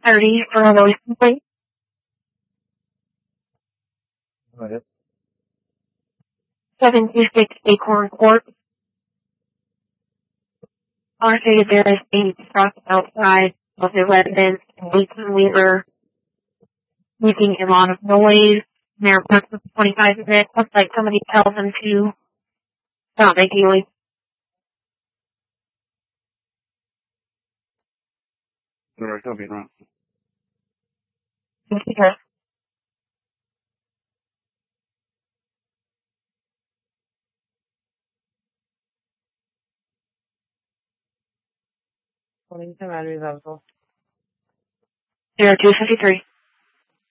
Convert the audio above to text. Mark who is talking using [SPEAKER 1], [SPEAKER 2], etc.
[SPEAKER 1] 6:30 for a noise complaint.
[SPEAKER 2] Go ahead.
[SPEAKER 1] 726 Acorn Court. Honestly, there is a truck outside of the residence in 18 Weaver making a lot of noise. Mayor parks with 25 minutes. Looks like somebody tells them to stop making noise.
[SPEAKER 2] Direct, I'll be around.
[SPEAKER 1] Because
[SPEAKER 3] Calling to Battery Level.
[SPEAKER 1] 0253.